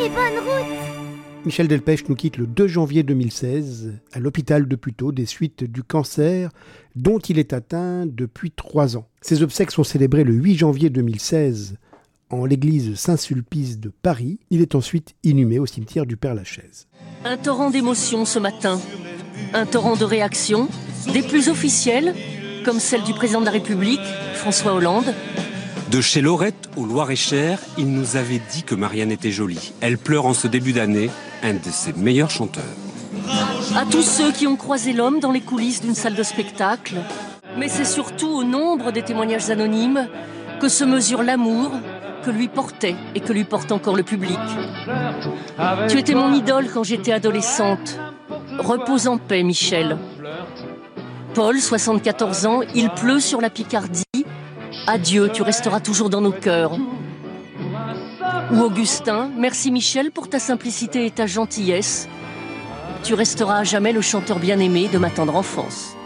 et bonne route. Michel Delpech nous quitte le 2 janvier 2016 à l'hôpital de Puteaux des suites du cancer dont il est atteint depuis 3 ans. Ses obsèques sont célébrées le 8 janvier 2016 en l'église Saint-Sulpice de Paris. Il est ensuite inhumé au cimetière du Père-Lachaise. Un torrent d'émotions ce matin, un torrent de réactions, des plus officielles, comme celle du président de la République, François Hollande. De chez Lorette au Loir-et-Cher, il nous avait dit que Marianne était jolie. Elle pleure en ce début d'année, un de ses meilleurs chanteurs. À tous ceux qui ont croisé l'homme dans les coulisses d'une salle de spectacle, mais c'est surtout au nombre des témoignages anonymes que se mesure l'amour que lui portait et que lui porte encore le public. Tu étais mon idole quand j'étais adolescente. Repose en paix, Michel. Paul, 74 ans, il pleut sur la Picardie. Adieu, tu resteras toujours dans nos cœurs. Ou Augustin, merci Michel pour ta simplicité et ta gentillesse. Tu resteras à jamais le chanteur bien-aimé de ma tendre enfance.